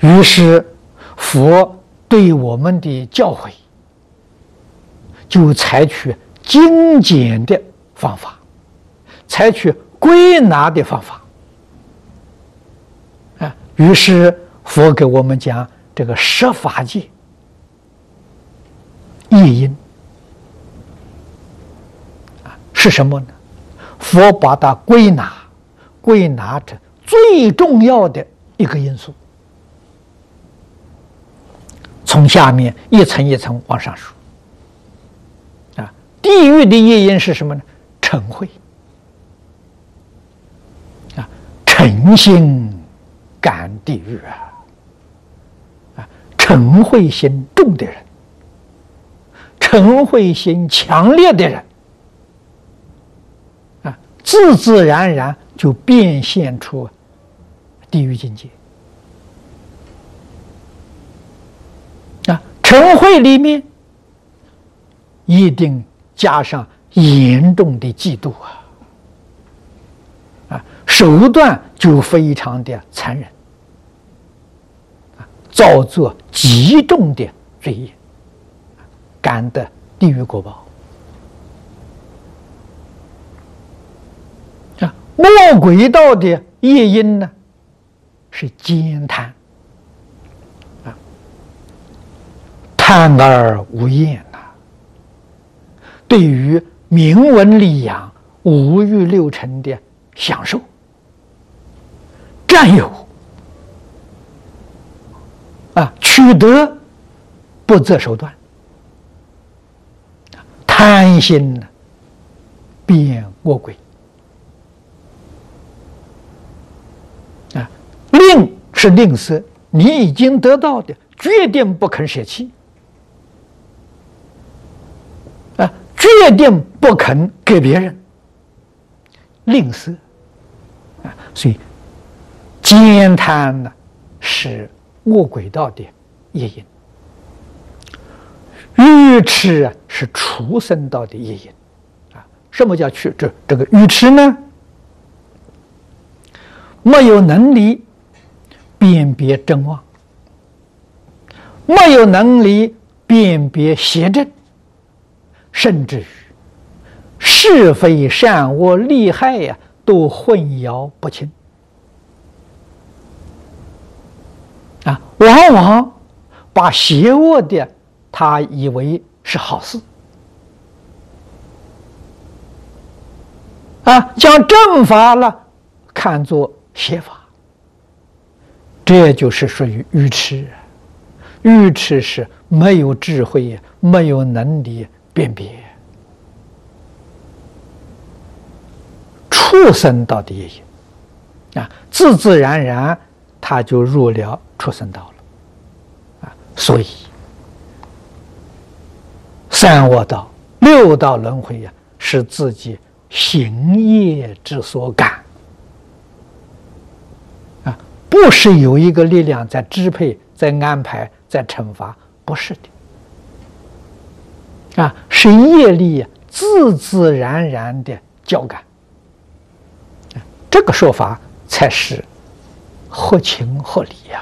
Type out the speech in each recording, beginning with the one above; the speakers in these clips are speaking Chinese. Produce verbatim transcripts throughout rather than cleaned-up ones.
于是佛对我们的教诲，就采取精简的方法，采取归纳的方法。啊，于是佛给我们讲这个十法界业因啊是什么呢？佛把它归纳，归纳成最重要的一个因素。从下面一层一层往上数。啊，地狱的业因是什么呢？嗔恚。啊，嗔心感地狱啊！啊，嗔恚心重的人，嗔恚心强烈的人，啊，自自然然就变现出地狱境界。啊，嗔恚里面一定加上严重的嫉妒啊！啊，手段就非常的残忍，啊，造作极重的罪业，感得地狱果报。啊，魔鬼道的业因呢，是奸贪。贪而无厌呐、啊，对于名闻利养、五欲六尘的享受、占有啊，取得不择手段，贪心呢，变恶鬼啊，吝是吝啬，你已经得到的，决定不肯舍弃。啊，决定不肯给别人，吝啬啊，所以奸贪呢是恶鬼道的业因，愚痴啊是畜生道的业因啊。什么叫去这这个愚痴呢？没有能力辨别真妄，没有能力辨别邪正。甚至于是非善恶利害呀、啊，都混淆不清啊！往往把邪恶的他以为是好事啊，将正法了看作邪法，这就是属于愚痴。愚痴是没有智慧，没有能力辨别，畜生道的业因啊，自自然然他就入了畜生道了啊。所以三恶道、六道轮回呀、啊，是自己行业之所感啊，不是有一个力量在支配、在安排、在惩罚，不是的。啊，是业力自自然然的交感，这个说法才是合情合理呀、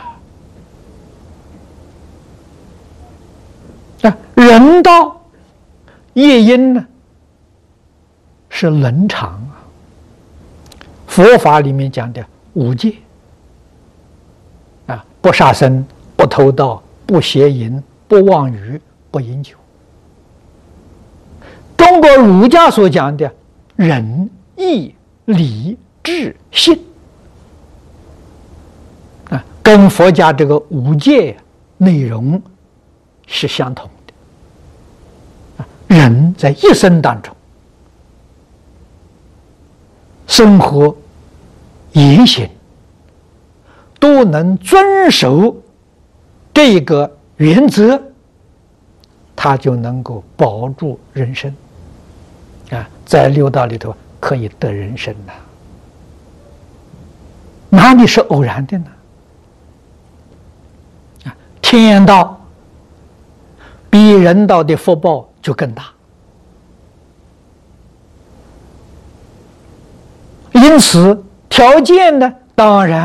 啊。啊，人道业因呢是伦常啊，佛法里面讲的五戒啊，不杀生、不偷盗、不邪淫、不妄语、不饮酒。中国儒家所讲的仁、义、礼、智、信啊，跟佛家这个五戒内容是相同的啊。人在一生当中，生活言行都能遵守这个原则，他就能够保住人生啊，在六道里头可以得人生呐、啊，哪里是偶然的呢？啊，天道比人道的福报就更大，因此条件呢，当然